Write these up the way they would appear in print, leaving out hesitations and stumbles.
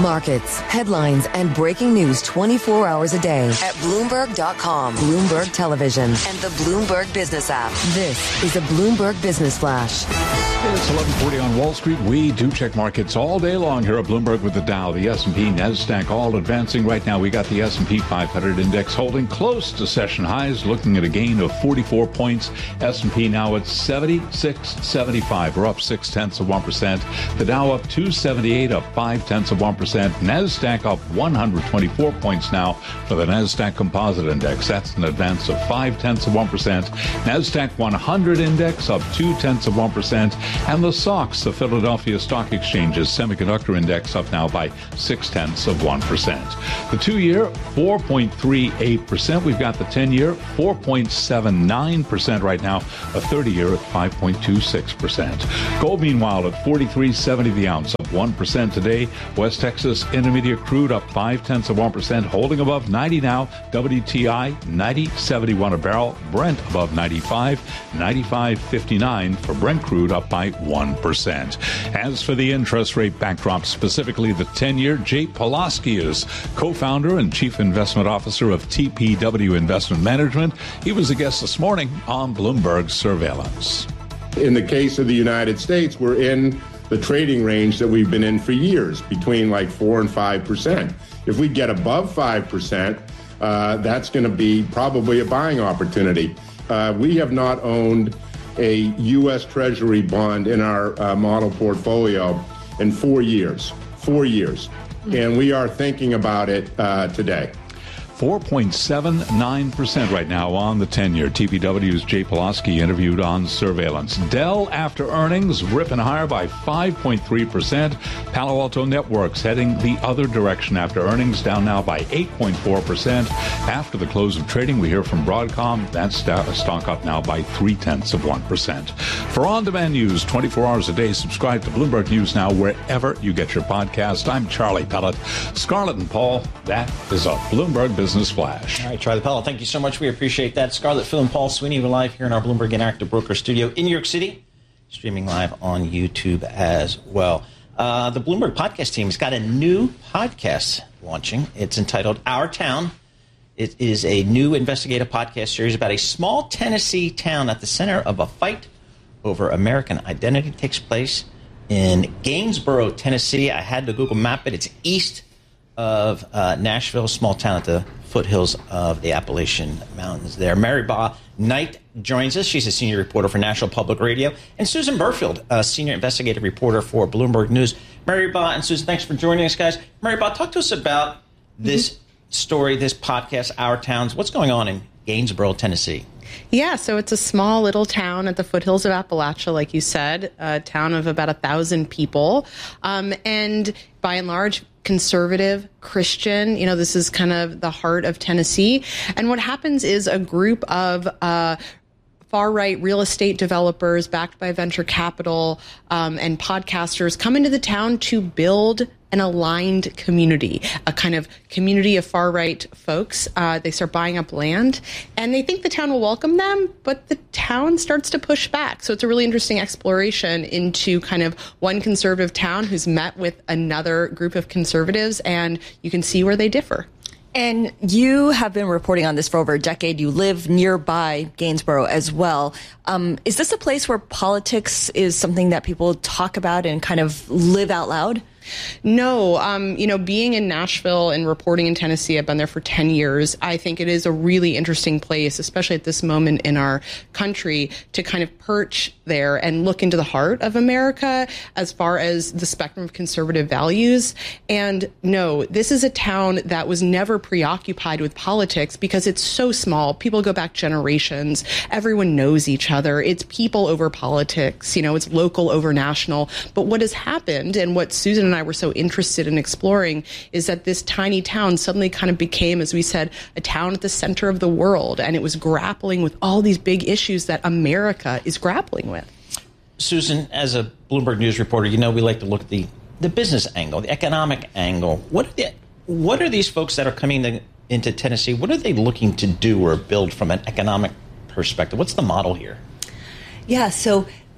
Markets, headlines, and breaking news 24 hours a day at Bloomberg.com, Bloomberg Television, and the Bloomberg Business app. This is a Bloomberg Business Flash. It's 11:40 on Wall Street. We do check markets all day long here at Bloomberg with the Dow, the S&P, NASDAQ, all advancing. Right now, we got the S&P 500 index holding close to session highs, looking at a gain of 44 points. S&P now at 76.75. We're up 0.6%. The Dow up 278, up 0.5%. NASDAQ up 124 points now for the NASDAQ Composite Index. That's an advance of 0.5%. NASDAQ 100 Index up 0.2%. And the SOX, the Philadelphia Stock Exchange's Semiconductor Index, up now by 0.6%. The 2-year, 4.38%. We've got the 10-year, 4.79% right now. A 30-year at 5.26%. Gold, meanwhile, at $43.70 the ounce, up 1% today. West Texas Intermediate crude up 0.5%, holding above 90 now. WTI 90.71 a barrel. Brent above 95, 95.59 for Brent crude, up by 1%. As for the interest rate backdrop, specifically the 10-year, Jay Polaski is co-founder and chief investment officer of TPW Investment Management. He was a guest this morning on Bloomberg Surveillance. In the case of the United States, we're in the trading range that we've been in for years, between like 4 and 5%. If we get above 5%, that's going to be probably a buying opportunity. We have not owned a U.S. Treasury bond in our model portfolio in 4 years. 4 years. And we are thinking about it today. 4.79% right now on the 10-year. TPW's Jay Polaski interviewed on Surveillance. Dell, after earnings, ripping higher by 5.3%. Palo Alto Networks heading the other direction after earnings, down now by 8.4%. After the close of trading, we hear from Broadcom. That's stock up now by 0.3%. For on-demand news 24 hours a day, subscribe to Bloomberg News Now wherever you get your podcast. I'm Charlie Pellet. Scarlett and Paul, that is a Bloomberg Business Flash. All right, Charlie Pellet, thank you so much. We appreciate that. Scarlett, Phil, and Paul Sweeney, we're live here in our Bloomberg Interactive Broker studio in New York City, streaming live on YouTube as well. The Bloomberg podcast team has got a new podcast launching. It's entitled Our Town. It is a new investigative podcast series about a small Tennessee town at the center of a fight over American identity. It takes place in Gainsboro, Tennessee. I had to Google map it. It's east of Nashville, small town at the foothills of the Appalachian Mountains there. Mary Ba Knight joins us. She's a senior reporter for National Public Radio. And Susan Burfield, a senior investigative reporter for Bloomberg News. Mary Ba and Susan, thanks for joining us, guys. Mary Ba, talk to us about this story, this podcast, Our Towns. What's going on in Gainsboro, Tennessee? Yeah, so it's a small little town at the foothills of Appalachia, like you said, a town of about 1,000 people. And by and large, conservative, Christian. You know, this is kind of the heart of Tennessee. And what happens is a group of far-right real estate developers backed by venture capital and podcasters come into the town to build an aligned community, a kind of community of far-right folks. They start buying up land, and they think the town will welcome them, but the town starts to push back. So it's a really interesting exploration into kind of one conservative town who's met with another group of conservatives, and you can see where they differ. And you have been reporting on this for over a decade. You live nearby Gainsboro as well. Is this a place where politics is something that people talk about and kind of live out loud? No, being in Nashville and reporting in Tennessee, I've been there for 10 years. I think it is a really interesting place, especially at this moment in our country, to kind of perch there and look into the heart of America as far as the spectrum of conservative values. And no, this is a town that was never preoccupied with politics because it's so small. People go back generations. Everyone knows each other. It's people over politics. It's local over national. But what has happened, and what Susan and I were so interested in exploring, is that this tiny town suddenly kind of became, as we said, a town at the center of the world, and it was grappling with all these big issues that America is grappling with. Susan, as a Bloomberg News reporter, we like to look at the business angle, the economic angle. What are these folks that are coming into Tennessee, what are they looking to do or build from an economic perspective? What's the model here? Yeah, so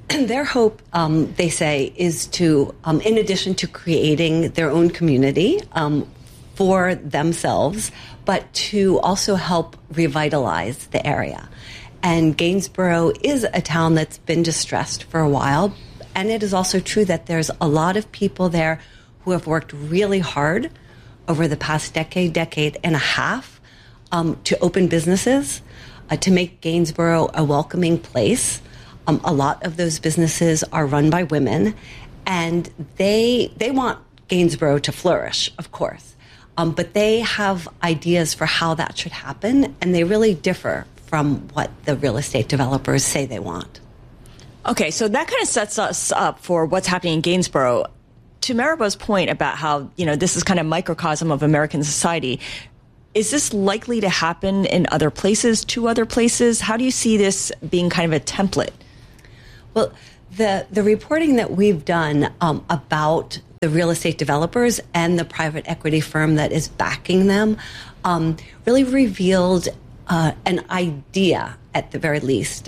their hope, they say, is to, in addition to creating their own community for themselves, but to also help revitalize the area. And Gainsborough is a town that's been distressed for a while. And it is also true that there's a lot of people there who have worked really hard over the past decade and a half to open businesses, to make Gainsborough a welcoming place. A lot of those businesses are run by women, and they want Gainsborough to flourish, of course. But they have ideas for how that should happen, and they really differ from what the real estate developers say they want. Okay, so that kind of sets us up for what's happening in Gainsborough. To Mariba's point about how, this is kind of microcosm of American society, is this likely to happen in other places, to other places? How do you see this being kind of a template? Well, the reporting that we've done about the real estate developers and the private equity firm that is backing them really revealed an idea, at the very least,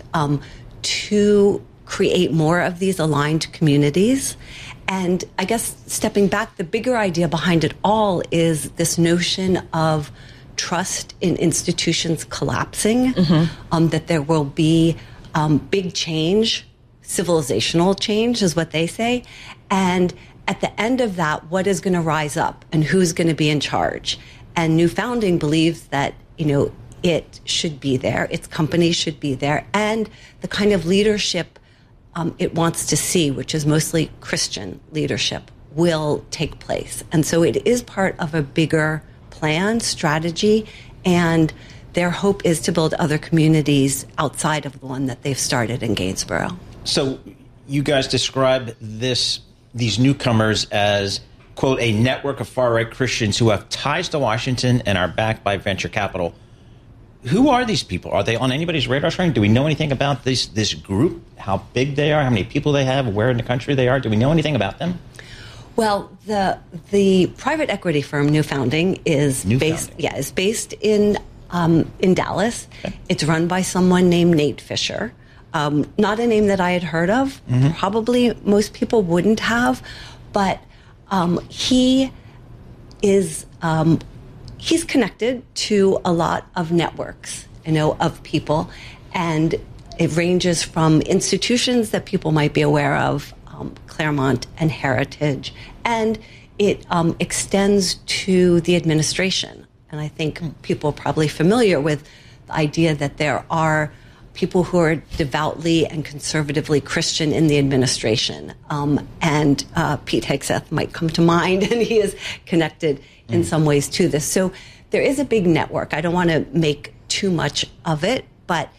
to create more of these aligned communities. And I guess stepping back, the bigger idea behind it all is this notion of trust in institutions collapsing, that there will be big change, civilizational change is what they say. And at the end of that, what is going to rise up and who's going to be in charge? And New Founding believes that, it should be there, its companies should be there, and the kind of leadership it wants to see, which is mostly Christian leadership, will take place. And so it is part of a bigger plan, strategy, and their hope is to build other communities outside of the one that they've started in Gainsborough. So you guys describe these newcomers as, quote, a network of far-right Christians who have ties to Washington and are backed by venture capital. Who are these people? Are they on anybody's radar screen? Do we know anything about this group? How big they are? How many people they have? Where in the country they are? Do we know anything about them? Well, the private equity firm New Founding is based in Dallas. Okay. It's run by someone named Nate Fisher. Not a name that I had heard of. Mm-hmm. Probably most people wouldn't have, but he is. He's connected to a lot of networks, of people, and it ranges from institutions that people might be aware of, Claremont and Heritage, and it extends to the administration. And I think people are probably familiar with the idea that there are people who are devoutly and conservatively Christian in the administration. And Pete Hegseth might come to mind, and he is connected in some ways to this. So there is a big network. I don't want to make too much of it, but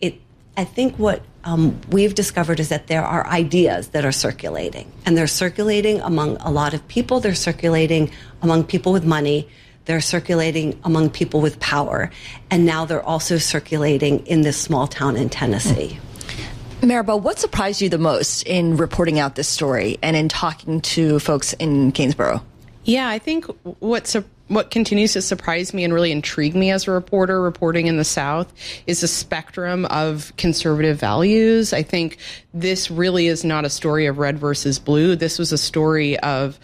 I think what we've discovered is that there are ideas that are circulating, and they're circulating among a lot of people. They're circulating among people with money. They're circulating among people with power. And now they're also circulating in this small town in Tennessee. Mariba, what surprised you the most in reporting out this story and in talking to folks in Gainsborough? Yeah, I think what continues to surprise me and really intrigue me as a reporter reporting in the South is the spectrum of conservative values. I think this really is not a story of red versus blue. This was a story of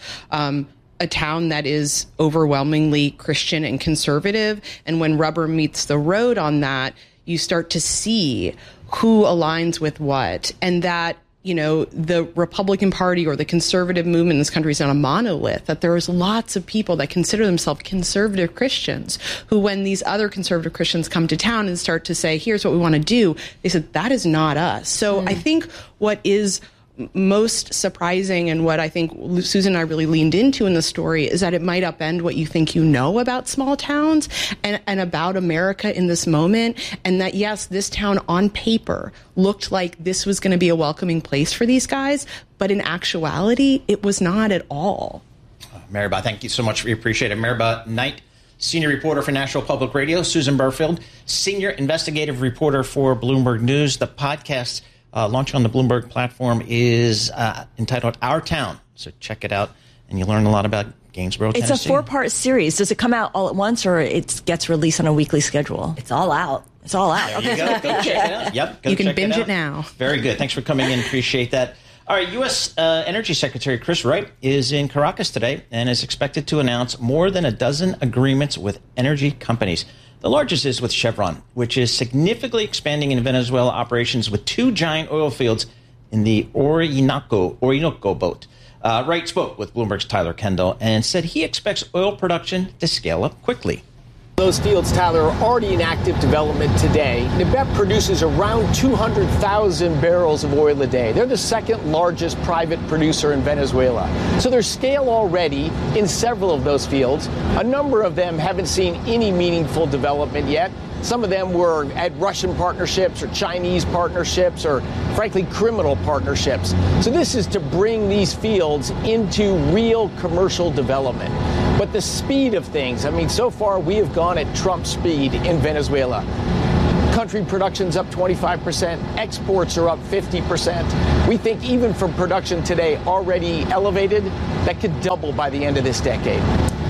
a town that is overwhelmingly Christian and conservative. And when rubber meets the road on that, you start to see who aligns with what, and that the Republican Party or the conservative movement in this country is not a monolith, that there is lots of people that consider themselves conservative Christians who, when these other conservative Christians come to town and start to say, here's what we want to do, they said, that is not us. So I think what is most surprising and what I think Susan and I really leaned into in the story is that it might upend what you think about small towns and about America in this moment. And that, yes, this town on paper looked like this was going to be a welcoming place for these guys, but in actuality, it was not at all. Mariba, thank you so much. We appreciate it. Mariba Knight, senior reporter for National Public Radio. Susan Burfield, senior investigative reporter for Bloomberg News. The podcast launching on the Bloomberg platform is entitled Our Town. So check it out, and you'll learn a lot about Gainesboro, It's Tennessee. a 4-part series. Does it come out all at once, or it gets released on a weekly schedule? It's all out. It's all out. There you go. Go check it out. Yep. Go You can check binge out. it now. Very good. Thanks for coming in. Appreciate that. All right. U.S. Energy Secretary Chris Wright is in Caracas today and is expected to announce more than a dozen agreements with energy companies. The largest is with Chevron, which is significantly expanding in Venezuela operations with 2 giant oil fields in the Orinoco Belt. Wright spoke with Bloomberg's Tyler Kendall and said he expects oil production to scale up quickly. Those fields, Tyler, are already in active development today. NEBEP produces around 200,000 barrels of oil a day. They're the second largest private producer in Venezuela. So there's scale already in several of those fields. A number of them haven't seen any meaningful development yet. Some of them were at Russian partnerships or Chinese partnerships or, frankly, criminal partnerships. So this is to bring these fields into real commercial development. But the speed of things, I mean, so far we have gone at Trump speed in Venezuela. Country production's up 25%, exports are up 50%. We think even from production today already elevated, that could double by the end of this decade.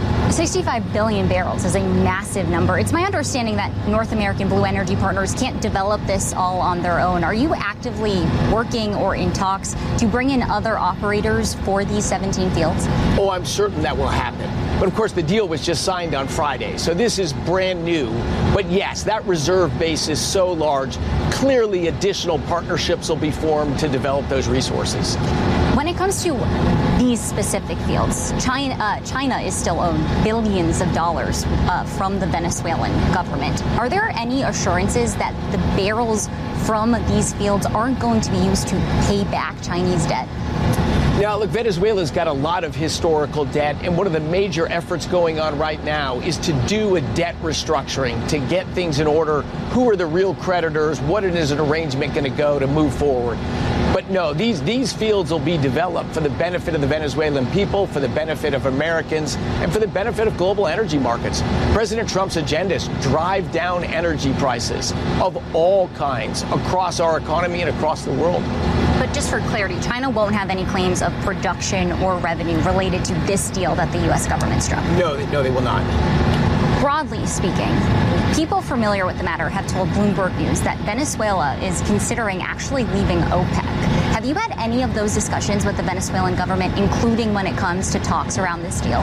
65 billion barrels is a massive number. It's my understanding that North American Blue Energy Partners can't develop this all on their own. Are you actively working or in talks to bring in other operators for these 17 fields? Oh, I'm certain that will happen. But of course, the deal was just signed on Friday, so this is brand new. But yes, that reserve base is so large. Clearly, additional partnerships will be formed to develop those resources. When it comes to these specific fields, China is still owned billions of dollars from the Venezuelan government. Are there any assurances that the barrels from these fields aren't going to be used to pay back Chinese debt? Now, look, Venezuela's got a lot of historical debt, and one of the major efforts going on right now is to do a debt restructuring to get things in order. Who are the real creditors? What is an arrangement going to go to move forward? But no, these fields will be developed for the benefit of the Venezuelan people, for the benefit of Americans, and for the benefit of global energy markets. President Trump's agenda is drive down energy prices of all kinds across our economy and across the world. But just for clarity, China won't have any claims of production or revenue related to this deal that the U.S. government struck. No, they will not. Broadly speaking, people familiar with the matter have told Bloomberg News that Venezuela is considering actually leaving OPEC. Have you had any of those discussions with the Venezuelan government, including when it comes to talks around this deal?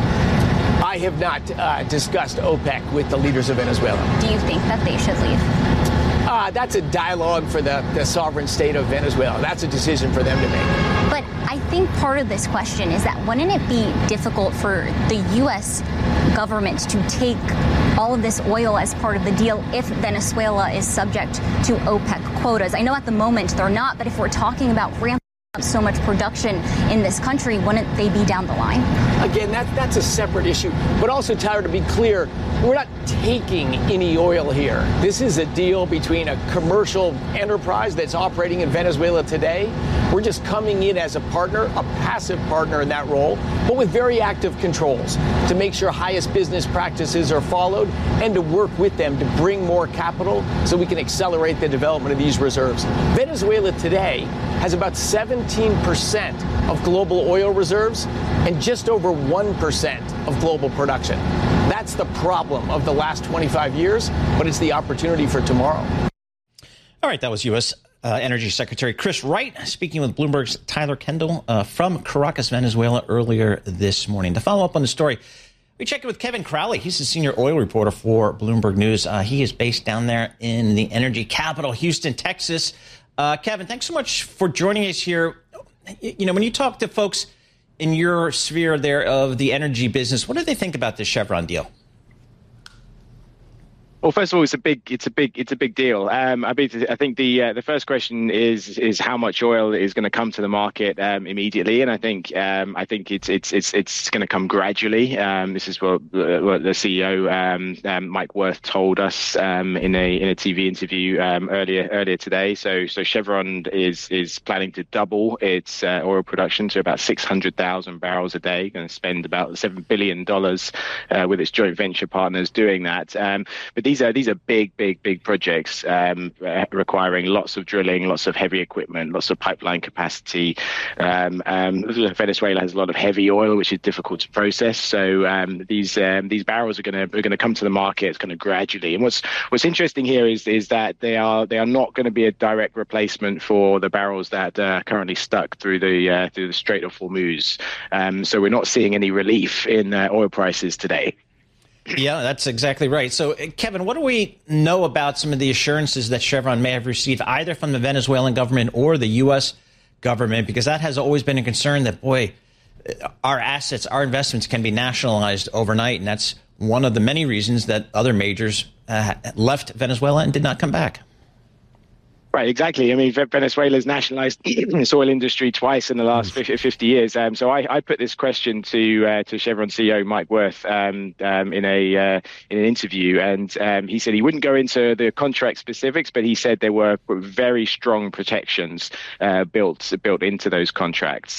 I have not discussed OPEC with the leaders of Venezuela. Do you think that they should leave? That's a dialogue for the sovereign state of Venezuela. That's a decision for them to make. But I think part of this question is that wouldn't it be difficult for the U.S. government to take all of this oil as part of the deal if Venezuela is subject to OPEC quotas? I know at the moment they're not, but if we're talking about ramping up so much production in this country, wouldn't they be down the line? Again, that's a separate issue. But also, Tyler, to be clear, we're not taking any oil here. This is a deal between a commercial enterprise that's operating in Venezuela today. We're just coming in as a partner, a passive partner in that role, but with very active controls to make sure highest business practices are followed and to work with them to bring more capital so we can accelerate the development of these reserves. Venezuela today has about 17% of global oil reserves and just over 1% of global production. That's the problem of the last 25 years, but it's the opportunity for tomorrow. All right, that was U.S. Energy Secretary Chris Wright speaking with Bloomberg's Tyler Kendall from Caracas, Venezuela, earlier this morning. To follow up on the story, we checked in with Kevin Crowley. He's the senior oil reporter for Bloomberg News. He is based down there in the energy capital, Houston, Texas. Kevin, thanks so much for joining us here. You know, when you talk to folks in your sphere there of the energy business, what do they think about this Chevron deal? Well, first of all, it's a big deal. I think the first question is how much oil is going to come to the market immediately, and I think it's going to come gradually. This is what the CEO Mike Wirth told us in a TV interview earlier today. So Chevron is planning to double its oil production to about 600,000 barrels a day. Going to spend about $7 billion with its joint venture partners doing that. But these these are big projects requiring lots of drilling, lots of heavy equipment, lots of pipeline capacity. Venezuela has a lot of heavy oil, which is difficult to process. So these barrels are going to come to the market kind of gradually. And what's interesting here is that they are not going to be a direct replacement for the barrels that are currently stuck through the Strait of Hormuz. So we're not seeing any relief in oil prices today. Yeah, that's exactly right. So, Kevin, what do we know about some of the assurances that Chevron may have received either from the Venezuelan government or the U.S. government? Because that has always been a concern that, boy, our assets, our investments can be nationalized overnight. And that's one of the many reasons that other majors left Venezuela and did not come back. Right, exactly. I mean, Venezuela's nationalized its oil industry twice in the last 50 years. So I put this question to Chevron CEO Mike Wirth in an interview, and he said he wouldn't go into the contract specifics, but he said there were very strong protections built into those contracts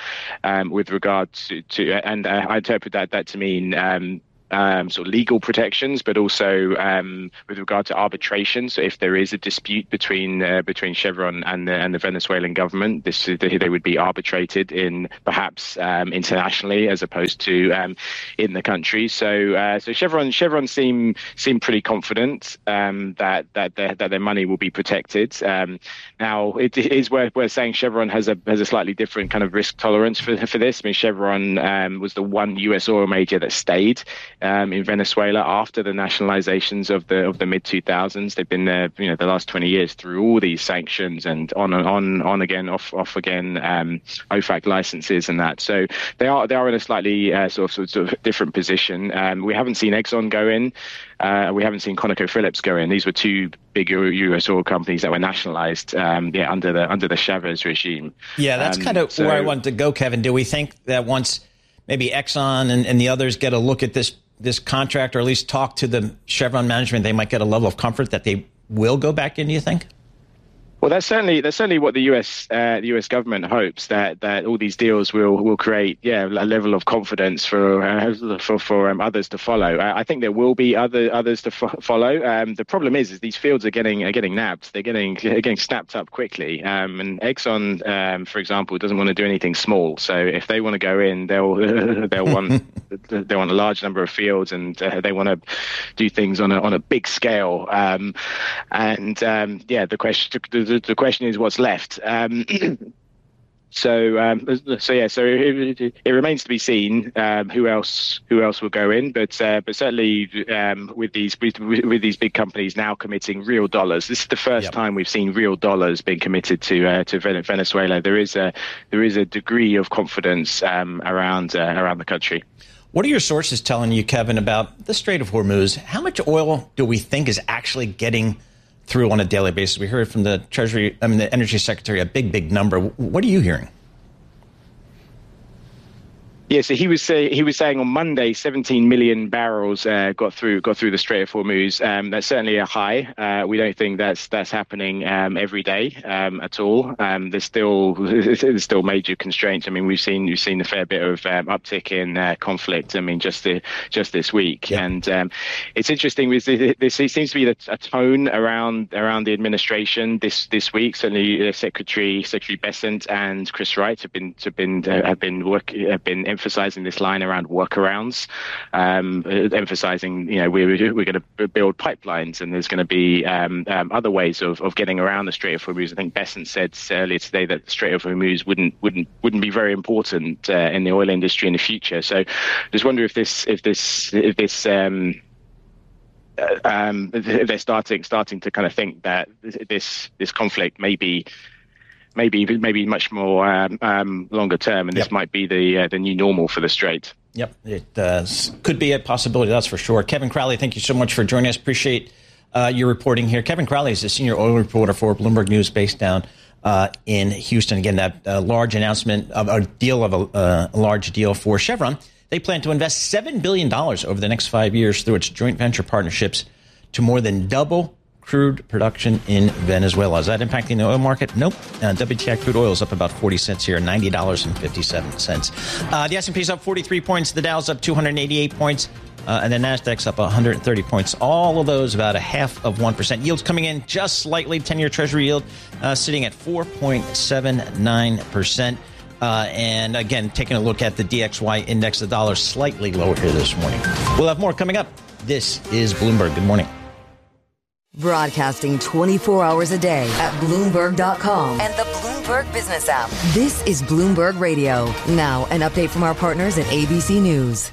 with regard to and I interpret that to mean sort of legal protections, but also with regard to arbitration. So if there is a dispute between Chevron and the Venezuelan government, they would be arbitrated in perhaps internationally as opposed to in the country. So Chevron seem pretty confident that their money will be protected. Now it is worth saying Chevron has a slightly different kind of risk tolerance for this. I mean, Chevron was the one U.S. oil major that stayed in Venezuela after the nationalizations of the mid 2000s. They've been there, the last 20 years through all these sanctions and on again, off again, OFAC licenses and that. So they are in a slightly sort of different position. We haven't seen Exxon go in. We haven't seen ConocoPhillips go in. These were two big U.S. oil companies that were nationalized under the Chavez regime. Yeah, that's kind of where I wanted to go, Kevin. Do we think that once maybe Exxon and the others get a look at this contract, or at least talk to the Chevron management, they might get a level of comfort that they will go back in, do you think? Well, that's certainly what the U.S. government hopes, that all these deals will create a level of confidence for others to follow. I think there will be others to follow. The problem is these fields are getting nabbed. They're getting snapped up quickly. And Exxon, for example, doesn't want to do anything small. So if they want to go in, they'll want a large number of fields, and they want to do things on a big scale. The question is what's left. So it remains to be seen who else will go in, but certainly with these big companies now committing real dollars, this is the first time we've seen real dollars being committed to Venezuela. There is a degree of confidence around the country. What are your sources telling you, Kevin, about the Strait of Hormuz? How much oil do we think is actually getting through on a daily basis? We heard from the the Energy Secretary, a big number. What are you hearing? Yeah, so he was saying on Monday, 17 million barrels got through the Strait of Hormuz. That's certainly a high. We don't think that's happening every day at all. There's still major constraints. I mean, we've seen a fair bit of uptick in conflict. I mean, just this week, and it's interesting. There seems to be a tone around the administration this week. Certainly, Secretary Bessent and Chris Wright have been emphasizing this line around workarounds, emphasizing, we're going to build pipelines, and there's going to be other ways of getting around the Strait of Hormuz. I think Bessent said earlier today that the Strait of Hormuz wouldn't be very important in the oil industry in the future. So, just wonder if they're starting to kind of think that this conflict maybe much more longer term, and this might be the new normal for the Strait. Yep, it could be a possibility, that's for sure. Kevin Crowley, thank you so much for joining us. Appreciate your reporting here. Kevin Crowley is the senior oil reporter for Bloomberg News based down in Houston. Again, that large announcement of a large deal for Chevron. They plan to invest $7 billion over the next 5 years through its joint venture partnerships to more than double crude production in Venezuela. Is that impacting the oil market? Nope. WTI crude oil is up about 40 cents here, $90.57. The S&P is up 43 points. The Dow's up 288 points. And then NASDAQ's up 130 points. All of those about 0.5%. Yields coming in just slightly. 10-year Treasury yield sitting at 4.79%. And again, taking a look at the DXY index, the dollar slightly lower here this morning. We'll have more coming up. This is Bloomberg. Good morning. Broadcasting 24 hours a day at Bloomberg.com and the Bloomberg Business app. This is Bloomberg Radio. Now, an update from our partners at ABC News.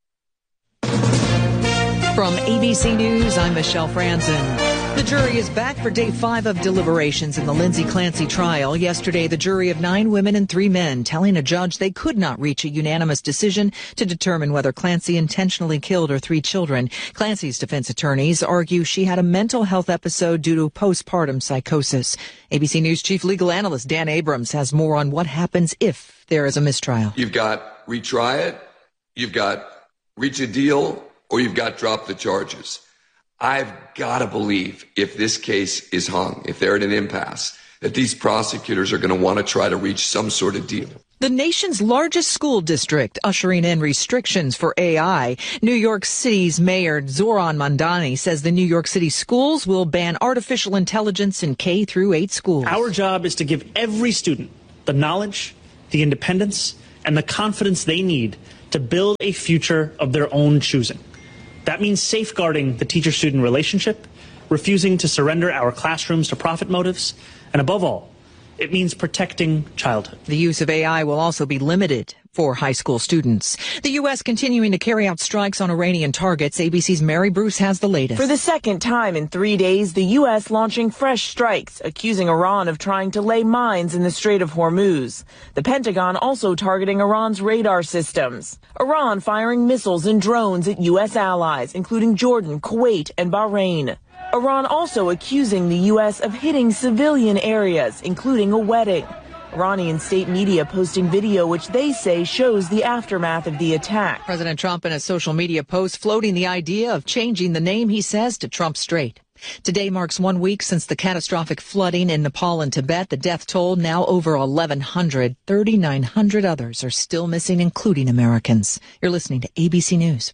From ABC News, I'm Michelle Franzen. The jury is back for day 5 of deliberations in the Lindsay Clancy trial. Yesterday, the jury of 9 women and 3 men telling a judge they could not reach a unanimous decision to determine whether Clancy intentionally killed her 3 children. Clancy's defense attorneys argue she had a mental health episode due to postpartum psychosis. ABC News chief legal analyst Dan Abrams has more on what happens if there is a mistrial. You've got retry it, you've got reach a deal, or you've got drop the charges. I've got to believe if this case is hung, if they're at an impasse, that these prosecutors are going to want to try to reach some sort of deal. The nation's largest school district ushering in restrictions for AI. New York City's Mayor Zoran Mandani says the New York City schools will ban artificial intelligence in K-8 schools. Our job is to give every student the knowledge, the independence, and the confidence they need to build a future of their own choosing. That means safeguarding the teacher-student relationship, refusing to surrender our classrooms to profit motives, and above all, it means protecting childhood. The use of AI will also be limited for high school students. The U.S. continuing to carry out strikes on Iranian targets. ABC's Mary Bruce has the latest. For the second time in 3 days, the U.S. launching fresh strikes, accusing Iran of trying to lay mines in the Strait of Hormuz. The Pentagon also targeting Iran's radar systems. Iran firing missiles and drones at U.S. allies, including Jordan, Kuwait, and Bahrain. Iran also accusing the U.S. of hitting civilian areas, including a wedding. Iranian state media posting video which they say shows the aftermath of the attack. President Trump in a social media post floating the idea of changing the name, he says, to Trump Strait. Today marks 1 week since the catastrophic flooding in Nepal and Tibet. The death toll now over 1,100. 3,900 others are still missing, including Americans. You're listening to ABC News.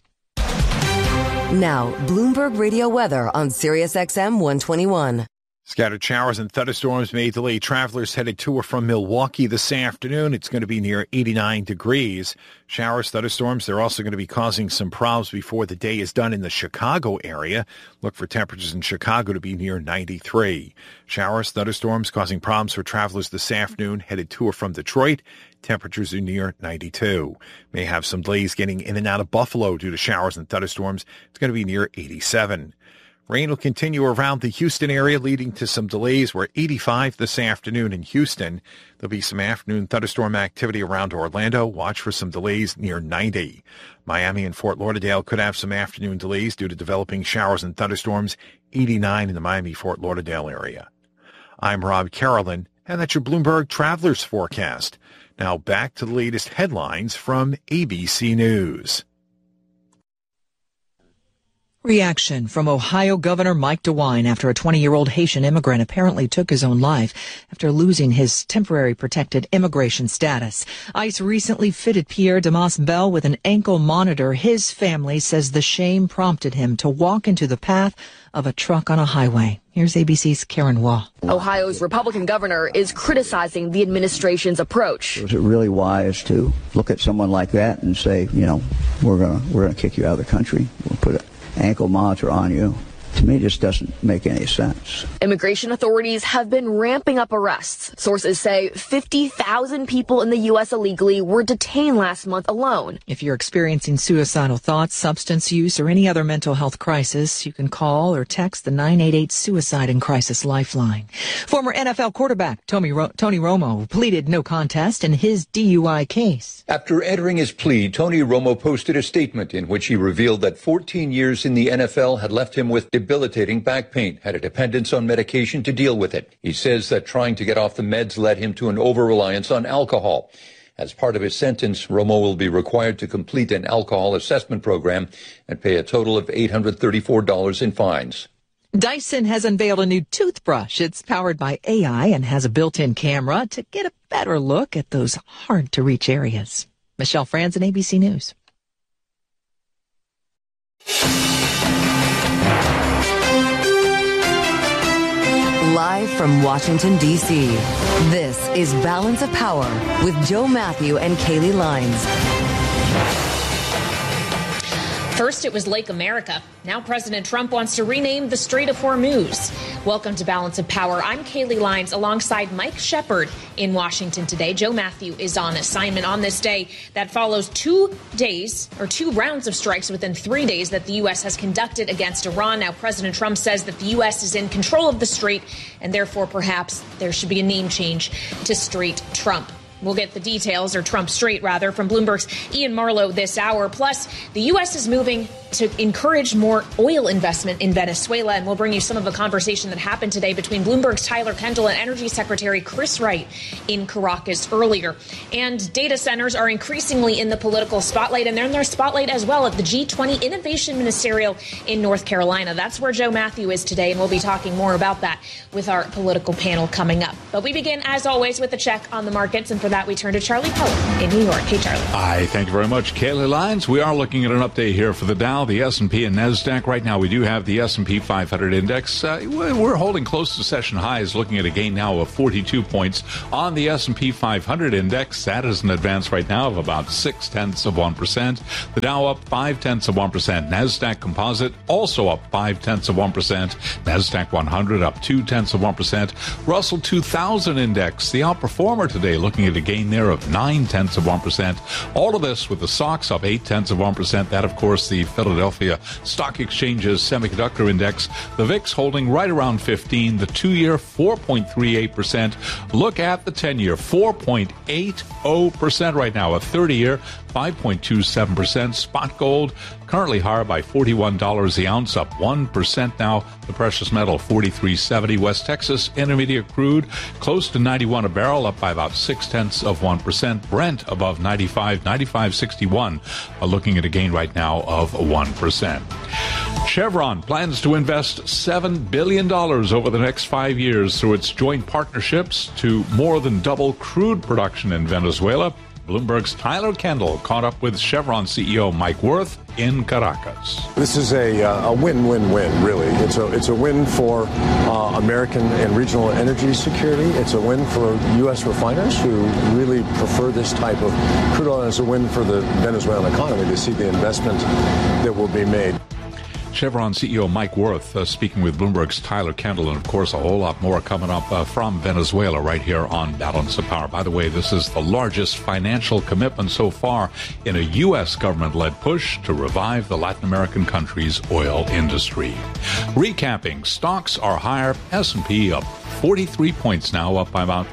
Now, Bloomberg Radio weather on Sirius XM 121. Scattered showers and thunderstorms may delay travelers headed to or from Milwaukee this afternoon. It's going to be near 89 degrees. Showers, thunderstorms, they're also going to be causing some problems before the day is done in the Chicago area. Look for temperatures in Chicago to be near 93. Showers, thunderstorms causing problems for travelers this afternoon headed to or from Detroit. Temperatures are near 92. May have some delays getting in and out of Buffalo due to showers and thunderstorms. It's going to be near 87. Rain will continue around the Houston area, leading to some delays. We're 85 this afternoon in Houston. There'll be some afternoon thunderstorm activity around Orlando. Watch for some delays near 90. Miami and Fort Lauderdale could have some afternoon delays due to developing showers and thunderstorms. 89 in the Miami-Fort Lauderdale area. I'm Rob Carolyn, and that's your Bloomberg Travelers Forecast. Now back to the latest headlines from ABC News. Reaction from Ohio Governor Mike DeWine after a 20-year-old Haitian immigrant apparently took his own life after losing his temporary protected immigration status. ICE recently fitted Pierre Damas Bell with an ankle monitor. His family says the shame prompted him to walk into the path of a truck on a highway. Here's ABC's Karen Waugh. Ohio's Republican governor is criticizing the administration's approach. Was it really wise to look at someone like that and say, you know, we're gonna kick you out of the country? We'll put an ankle monitor on you. To me, it just doesn't make any sense. Immigration authorities have been ramping up arrests. Sources say 50,000 people in the U.S. illegally were detained last month alone. If you're experiencing suicidal thoughts, substance use, or any other mental health crisis, you can call or text the 988 Suicide and Crisis Lifeline. Former NFL quarterback Tony Romo pleaded no contest in his DUI case. After entering his plea, Tony Romo posted a statement in which he revealed that 14 years in the NFL had left him with debilitating back pain, had a dependence on medication to deal with it. He says that trying to get off the meds led him to an over-reliance on alcohol. As part of his sentence, Romo will be required to complete an alcohol assessment program and pay a total of $834 in fines. Dyson has unveiled a new toothbrush. It's powered by AI and has a built-in camera to get a better look at those hard-to-reach areas. Michelle Franzen, ABC News. Live from Washington, D.C., this is Balance of Power with Joe Matthew and Kaylee Lines. First, it was Lake America. Now President Trump wants to rename the Strait of Hormuz. Welcome to Balance of Power. I'm Kaylee Lines alongside Mike Shepard in Washington today. Joe Matthew is on assignment on this day that follows 2 rounds of strikes within 3 days that the U.S. has conducted against Iran. Now, President Trump says that the U.S. is in control of the strait, and therefore perhaps there should be a name change to Strait Trump. We'll get the details, or Trump Strait, rather, from Bloomberg's Ian Marlowe this hour. Plus, the U.S. is moving to encourage more oil investment in Venezuela, and we'll bring you some of the conversation that happened today between Bloomberg's Tyler Kendall and Energy Secretary Chris Wright in Caracas earlier. And data centers are increasingly in the political spotlight, and they're in their spotlight as well at the G20 Innovation Ministerial in North Carolina. That's where Joe Matthew is today, and we'll be talking more about that with our political panel coming up. But we begin, as always, with a check on the markets, and for that, we turn to Charlie Pellet in New York. Hey, Charlie. Hi, thank you very much, Kaylee Lines. We are looking at an update here for the Dow, the S&P, and NASDAQ. Right now, we do have the S&P 500 index. We're holding close to session highs, looking at a gain now of 42 points on the S&P 500 index. That is an advance right now of about 0.6%. The Dow up 0.5%. NASDAQ Composite also up 0.5%. NASDAQ 100 up 0.2%. Russell 2000 index, the outperformer today, looking at a gain there of 0.9%. All of this with the SOX up 0.8%. That, of course, the Philadelphia Stock Exchange's semiconductor index. The VIX holding right around 15. The 2-year 4.38%. Look at the 10-year 4.80% right now. A 30-year 5.27%. Spot gold currently higher by $41 the ounce, up 1% now. The precious metal $43.70. West Texas Intermediate crude close to 91 a barrel, up by about 0.6%. Brent above 95.61, looking at a gain right now of 1%. Chevron plans to invest $7 billion over the next 5 years through its joint partnerships to more than double crude production in Venezuela. Bloomberg's Tyler Kendall caught up with Chevron CEO Mike Wirth in Caracas. This is a win-win-win, really. It's a win for American and regional energy security. It's a win for U.S. refiners who really prefer this type of crude oil. It's a win for the Venezuelan economy to see the investment that will be made. Chevron CEO Mike Wirth speaking with Bloomberg's Tyler Kendall, and of course a whole lot more coming up from Venezuela right here on Balance of Power. By the way, this is the largest financial commitment so far in a U.S. government-led push to revive the Latin American country's oil industry. Recapping, stocks are higher. S&P up 43 points now, up by about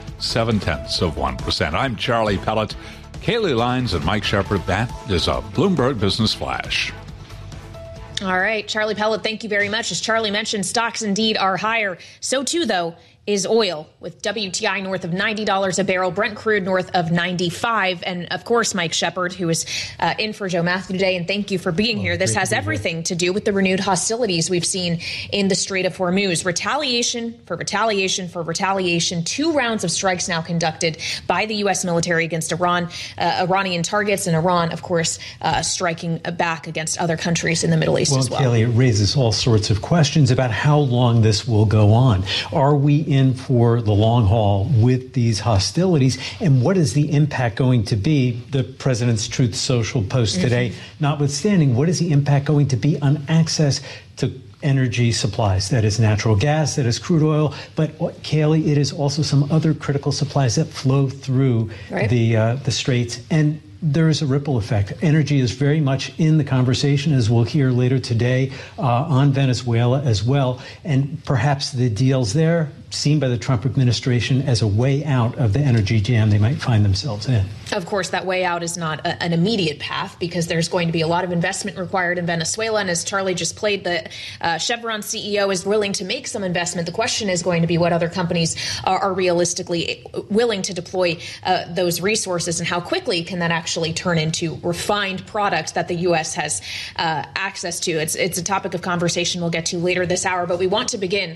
0.7%. I'm Charlie Pellet, Kaylee Lines, and Mike Shepard. That is a Bloomberg Business Flash. All right, Charlie Pellet, thank you very much. As Charlie mentioned, stocks indeed are higher. So too, though, is oil, with WTI north of $90 a barrel, Brent crude north of 95. And of course, Mike Shepard, who is in for Joe Matthew today, and thank you for being here. This has everything to do with the renewed hostilities we've seen in the Strait of Hormuz. Retaliation for retaliation for retaliation. 2 rounds of strikes now conducted by the U.S. military against Iranian targets, and Iran, of course, striking back against other countries in the Middle East as well. Kelly, it raises all sorts of questions about how long this will go on. Are we in for the long haul with these hostilities, and what is the impact going to be? The president's Truth Social post today, notwithstanding, what is the impact going to be on access to energy supplies? That is natural gas, that is crude oil, but Kaylee, it is also some other critical supplies that flow through the straits, and there is a ripple effect. Energy is very much in the conversation, as we'll hear later today, on Venezuela as well. And perhaps the deals there seen by the Trump administration as a way out of the energy jam they might find themselves in. Of course, that way out is not an immediate path, because there's going to be a lot of investment required in Venezuela. And as Charlie just played, the Chevron CEO is willing to make some investment. The question is going to be what other companies are realistically willing to deploy those resources, and how quickly can that actually turn into refined product that the U.S. has access to. It's a topic of conversation we'll get to later this hour, but we want to begin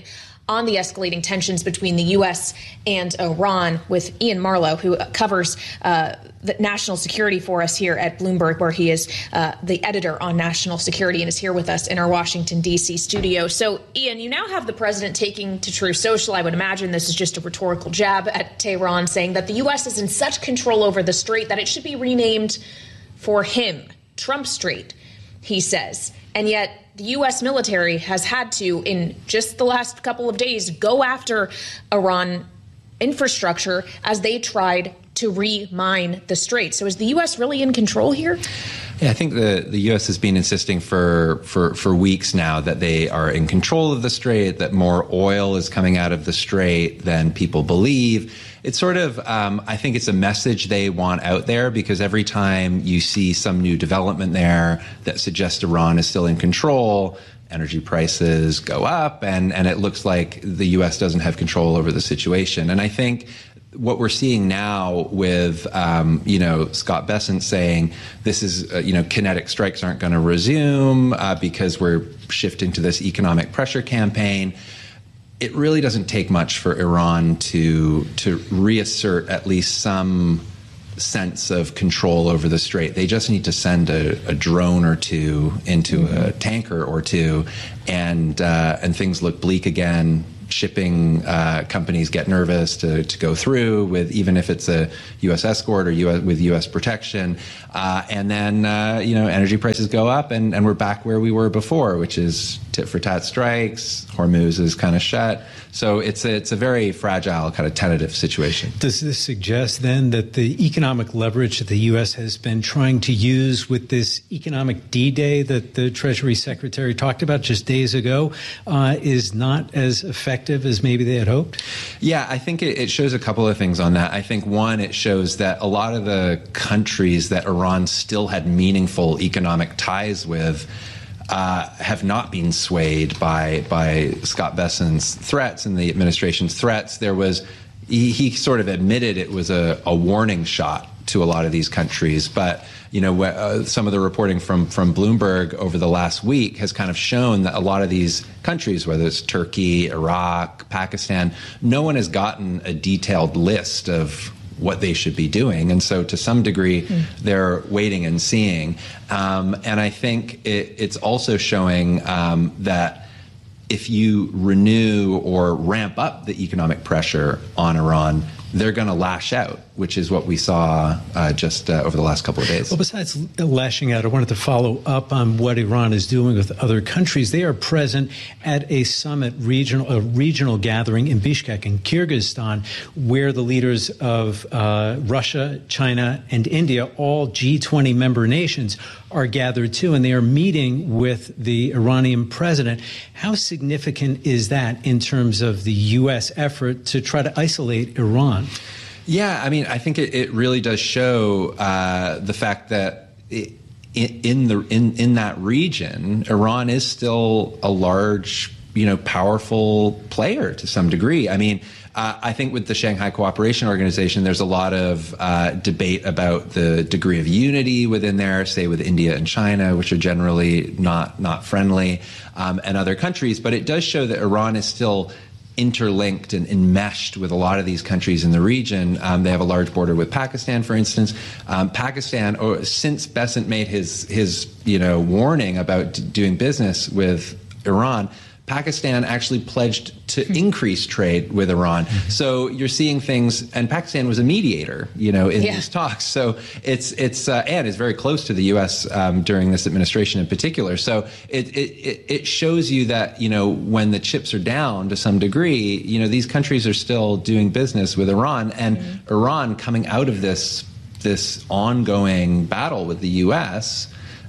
on the escalating tensions between the U.S. and Iran with Ian Marlowe, who covers the national security for us here at Bloomberg, where he is the editor on national security and is here with us in our Washington, D.C. studio. So, Ian, you now have the president taking to Truth Social. I would imagine this is just a rhetorical jab at Tehran, saying that the U.S. is in such control over the strait that it should be renamed for him, Trump Strait, he says. And yet the U.S. military has had to, in just the last couple of days, go after Iran infrastructure as they tried to re-mine the strait. So is the U.S. really in control here? Yeah, I think the U.S. has been insisting for weeks now that they are in control of the strait, that more oil is coming out of the strait than people believe. It's sort of, I think it's a message they want out there, because every time you see some new development there that suggests Iran is still in control, energy prices go up, and it looks like the U.S. doesn't have control over the situation. And I think what we're seeing now with, Scott Bessent saying this is, kinetic strikes aren't going to resume because we're shifting to this economic pressure campaign. It really doesn't take much for Iran to reassert at least some sense of control over the strait. They just need to send a drone or two into a tanker or two, and things look bleak again. Shipping companies get nervous to go through with, even if it's a U.S. escort or with U.S. protection, and then energy prices go up, and we're back where we were before, which is tit for tat strikes. Hormuz is kind of shut, so it's a very fragile, kind of tentative situation. Does this suggest then that the economic leverage that the U.S. has been trying to use with this economic D-Day that the Treasury Secretary talked about just days ago is not as effective as maybe they had hoped? Yeah, I think it shows a couple of things on that. I think, one, it shows that a lot of the countries that Iran still had meaningful economic ties with have not been swayed by Scott Bessent's threats and the administration's threats. There was, he sort of admitted it was a warning shot to a lot of these countries, but some of the reporting from Bloomberg over the last week has kind of shown that a lot of these countries, whether it's Turkey, Iraq, Pakistan, no one has gotten a detailed list of what they should be doing. And so to some degree, they're waiting and seeing. And I think it's also showing that if you renew or ramp up the economic pressure on Iran, they're going to lash out, which is what we saw just over the last couple of days. Well, besides lashing out, I wanted to follow up on what Iran is doing with other countries. They are present at a summit, a regional gathering in Bishkek in Kyrgyzstan, where the leaders of Russia, China, and India, all G20 member nations, are gathered too, and they are meeting with the Iranian president. How significant is that in terms of the U.S. effort to try to isolate Iran? Yeah, I mean, I think it really does show the fact that in that region, Iran is still a large, powerful player to some degree. I mean, I think with the Shanghai Cooperation Organization, there's a lot of debate about the degree of unity within there, say with India and China, which are generally not friendly, and other countries. But it does show that Iran is still interlinked and enmeshed with a lot of these countries in the region. They have a large border with Pakistan, for instance. Pakistan, since Bessent made his warning about doing business with Iran, Pakistan actually pledged to increase trade with Iran. So you're seeing things, and Pakistan was a mediator, in these talks. So it's and is very close to the U.S. During this administration in particular. So it shows you that when the chips are down to some degree, these countries are still doing business with Iran, and Iran coming out of this ongoing battle with the U.S.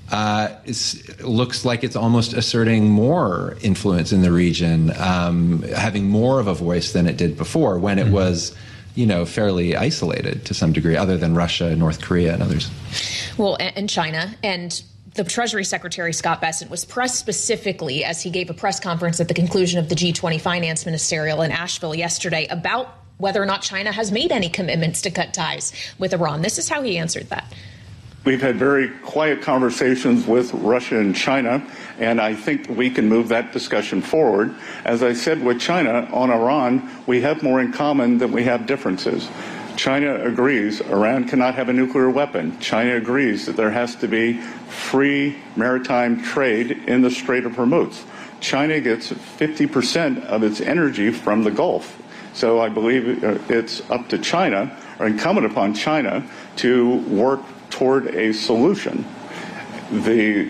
Looks like it's almost asserting more influence in the region, having more of a voice than it did before, when it was, fairly isolated to some degree, other than Russia, North Korea, and others. Well, and China. And the Treasury Secretary, Scott Bessent, was pressed specifically as he gave a press conference at the conclusion of the G20 Finance Ministerial in Asheville yesterday about whether or not China has made any commitments to cut ties with Iran. This is how he answered that. We've had very quiet conversations with Russia and China, and I think we can move that discussion forward. As I said with China, on Iran, we have more in common than we have differences. China agrees Iran cannot have a nuclear weapon. China agrees that there has to be free maritime trade in the Strait of Hormuz. China gets 50% of its energy from the Gulf. So I believe it's up to China, or incumbent upon China, to work toward a solution. We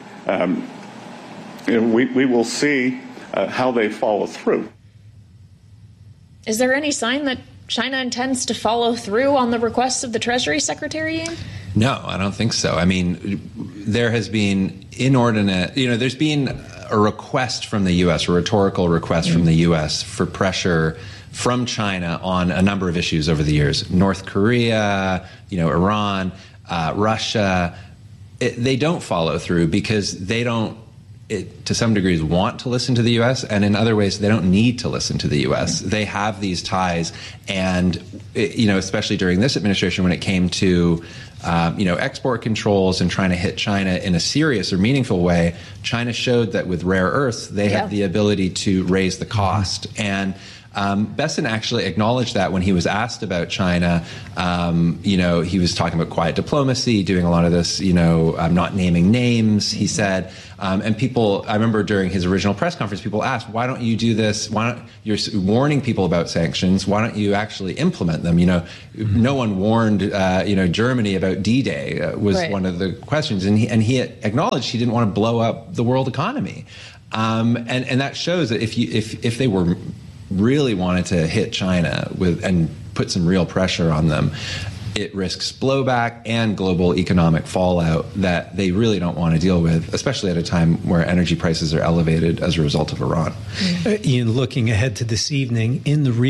will see how they follow through. Is there any sign that China intends to follow through on the requests of the Treasury Secretary, Ian? No, I don't think so. I mean, there has been inordinate, there's been a request from the U.S., a rhetorical request from the U.S. for pressure from China on a number of issues over the years. North Korea, Iran, Russia. They don't follow through because they don't, to some degrees, want to listen to the U.S., and in other ways, they don't need to listen to the U.S. They have these ties, and especially during this administration, when it came to export controls and trying to hit China in a serious or meaningful way, China showed that with rare earths, they have the ability to raise the cost. And Bessent actually acknowledged that when he was asked about China. He was talking about quiet diplomacy, doing a lot of this, not naming names, he said. And people, I remember during his original press conference, people asked, why don't you do this? You're warning people about sanctions. Why don't you actually implement them? No one warned, Germany about D-Day was one of the questions. And he acknowledged he didn't want to blow up the world economy. And that shows that if they were really wanted to hit China and put some real pressure on them, it risks blowback and global economic fallout that they really don't want to deal with, especially at a time where energy prices are elevated as a result of Iran. Ian, looking ahead to this evening, in the